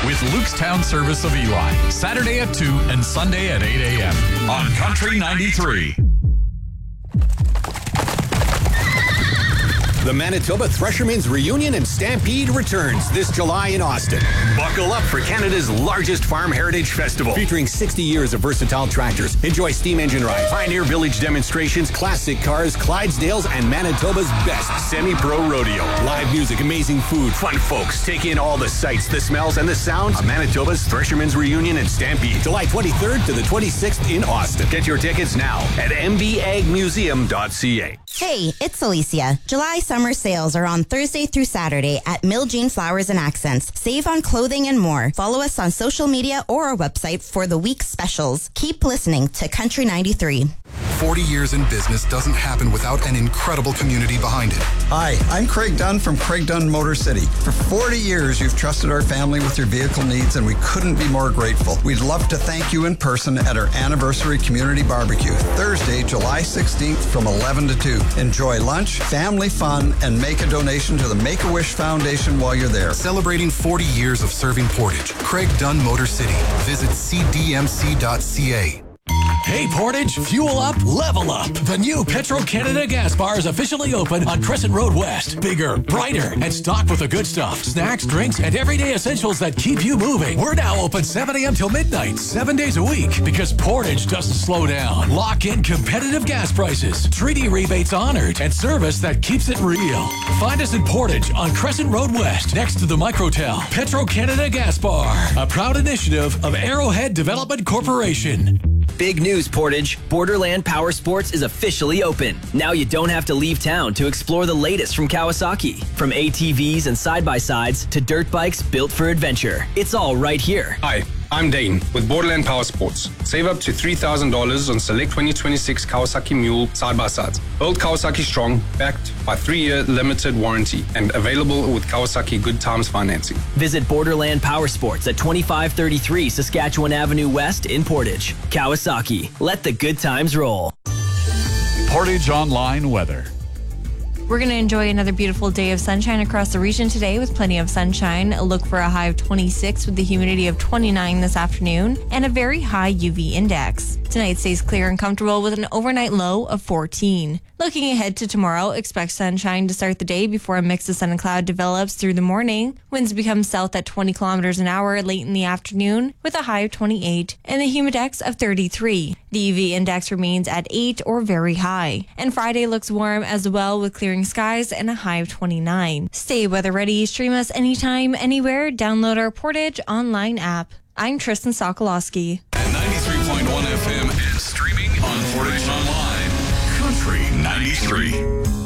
with Luke's Town Service of Eli. Saturday at 2 and Sunday at 8 a.m. on Country 93. The Manitoba Threshermen's Reunion and Stampede returns this July in Austin. Buckle up for Canada's largest farm heritage festival, featuring 60 years of versatile tractors. Enjoy steam engine rides, Pioneer Village demonstrations, classic cars, Clydesdales, and Manitoba's best semi-pro rodeo. Live music, amazing food, fun folks. Take in all the sights, the smells, and the sounds of Manitoba's Threshermen's Reunion and Stampede, July 23rd to the 26th in Austin. Get your tickets now at mbagmuseum.ca. Hey, it's Alicia. July summer sales are on Thursday through Saturday at Mill Jean Flowers and Accents. Save on clothing and more. Follow us on social media or our website for the week's specials. Keep listening to Country 93. 40 years in business doesn't happen without an incredible community behind it. Hi, I'm Craig Dunn from Craig Dunn Motor City. For 40 years, you've trusted our family with your vehicle needs, and we couldn't be more grateful. We'd love to thank you in person at our anniversary community barbecue, Thursday, July 16th from 11 to 2. Enjoy lunch, family fun, and make a donation to the Make-A-Wish Foundation while you're there. Celebrating 40 years of serving Portage. Craig Dunn Motor City. Visit cdmc.ca. Hey Portage, fuel up, level up. The new Petro-Canada gas bar is officially open on Crescent Road West. Bigger, brighter, and stocked with the good stuff. Snacks, drinks, and everyday essentials that keep you moving. We're now open 7 a.m. till midnight, 7 days a week, because Portage doesn't slow down. Lock in competitive gas prices, treaty rebates honored, and service that keeps it real. Find us in Portage on Crescent Road West, next to the Microtel. Petro-Canada Gas Bar, a proud initiative of Arrowhead Development Corporation. Big news, Portage. Borderland Power Sports is officially open. Now you don't have to leave town to explore the latest from Kawasaki. From ATVs and side-by-sides to dirt bikes built for adventure. It's all right here. Hi, I'm Dane with Borderland Power Sports. Save up to $3,000 on select 2026 Kawasaki Mule side-by-sides. Built Kawasaki strong, backed by 3-year limited warranty, and available with Kawasaki Good Times financing. Visit Borderland Power Sports at 2533 Saskatchewan Avenue West in Portage. Kawasaki, let the good times roll. Portage Online weather. We're going to enjoy another beautiful day of sunshine across the region today with plenty of sunshine. Look for a high of 26 with the humidity of 29 this afternoon and a very high UV index. Tonight stays clear and comfortable with an overnight low of 14. Looking ahead to tomorrow, expect sunshine to start the day before a mix of sun and cloud develops through the morning. Winds become south at 20 kilometers an hour late in the afternoon with a high of 28 and the humidex of 33. The UV index remains at 8 or very high. And Friday looks warm as well with clearing skies and a high of 29. Stay weather ready. Stream us anytime, anywhere. Download our Portage online app. I'm Tristan Sokolowski. At 93.1 FM and streaming on Portage Online. Country 93.